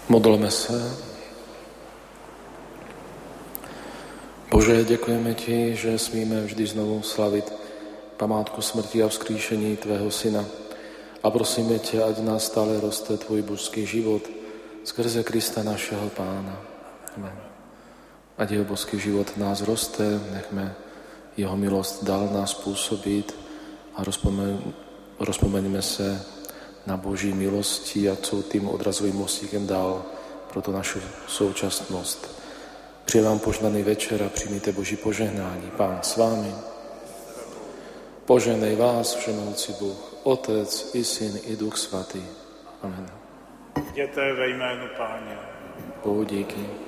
Modlme sa. Bože, ďakujeme Ti, že smíme vždy znovu slaviť památku smrti a vzkříšení Tvého Syna. A prosíme Ťa, ať nás stále roste Tvoj božský život skrze Krista našeho Pána. Amen. Ať Jeho božský život v nás roste, nechme Jeho milosť dál nás pôsobiť a rozpomeňme sa na Boží milosti a co tým odrazovým mostíkem dal pro to našu současnost. Přeji vám požehnaný večer a přijmite Boží požehnání. Pán s vámi. Požehnej vás všemohoucí Bůh, Otec i Syn i Duch Svatý. Amen. Jděte ve jménu Páně. Bohu díky.